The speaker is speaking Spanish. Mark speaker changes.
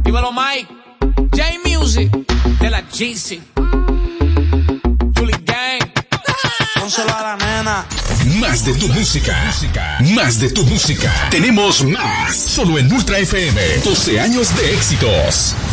Speaker 1: Dímelo, Mike. J Music de la GC. Julie Gang.
Speaker 2: Pónselo a la nena.
Speaker 3: Más de tu música. Más de tu música. Tenemos más. Solo en Ultra FM. 12 años de éxitos.